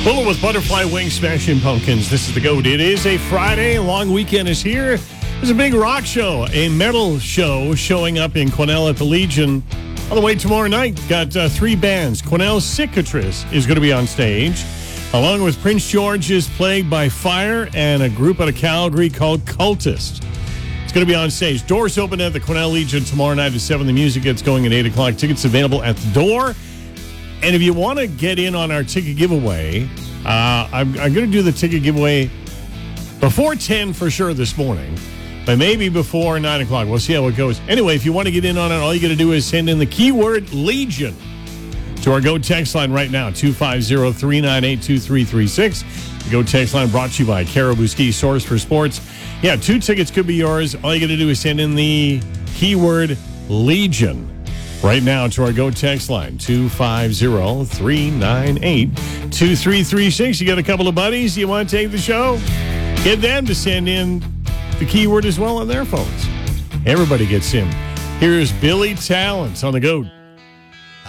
Full with Butterfly Wings, Smashing Pumpkins. This is the GOAT. It is a Friday. A long weekend is here. There's a big rock show, a metal show showing up in Quesnel at the Legion all the way tomorrow night. Got three bands. Quesnel Cicatrice is going to be on stage, along with Prince George's Plagued by Fire and a group out of Calgary called Cultist. It's going to be on stage. Doors open at the Quesnel Legion tomorrow night at 7. The music gets going at 8 o'clock. Tickets available at the door. And if you want to get in on our ticket giveaway, I'm going to do the ticket giveaway before 10 for sure this morning, but maybe before 9 o'clock. We'll see how it goes. Anyway, if you want to get in on it, all you got to do is send in the keyword Legion to our GO text line right now, 250-398-2336. The GO text line brought to you by Caribou Ski, Source for Sports. Yeah, 2 tickets could be yours. All you got to do is send in the keyword Legion right now to our GO text line, 250-398-2336. You got a couple of buddies you want to take the show? Get them to send in the keyword as well on their phones. Everybody gets in. Here's Billy Talent on the GOAT.